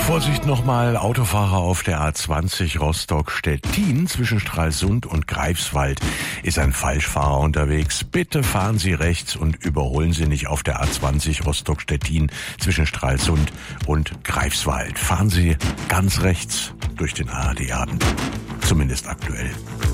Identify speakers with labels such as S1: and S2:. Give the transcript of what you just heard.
S1: Vorsicht nochmal, Autofahrer auf der A20 Rostock-Stettin zwischen Stralsund und Greifswald ist ein Falschfahrer unterwegs. Bitte fahren Sie rechts und überholen Sie nicht auf der A20 Rostock-Stettin zwischen Stralsund und Greifswald. Fahren Sie ganz rechts durch den ARD-Abend. Zumindest aktuell.